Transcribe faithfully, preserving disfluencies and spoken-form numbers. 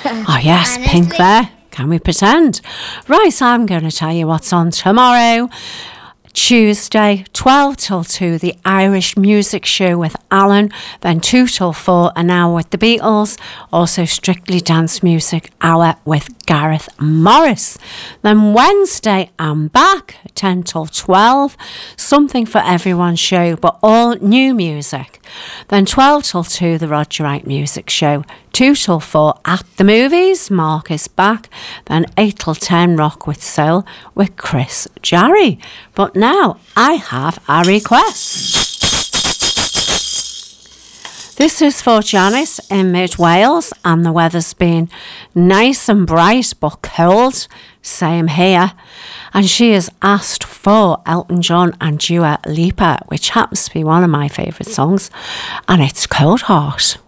Oh, yes, Pink there. Can we pretend? Right, I'm going to tell you what's on tomorrow. Tuesday, twelve till two, the Irish Music Show with Alan. Then two till four, an hour with the Beatles. Also Strictly Dance Music Hour with Gareth Morris. Then Wednesday, I'm back, ten till twelve. Something for Everyone show, but all new music. Then twelve till two, the Roger Wright Music Show. two till four, At the Movies, Mark is back. Then eight till ten, Rock with Soul with Chris Jarry. But now I have a request. This is for Janice in Mid Wales, and the weather's been nice and bright but cold. Same here. And she has asked for Elton John and Dua Lipa, which happens to be one of my favourite songs, and it's Cold Heart.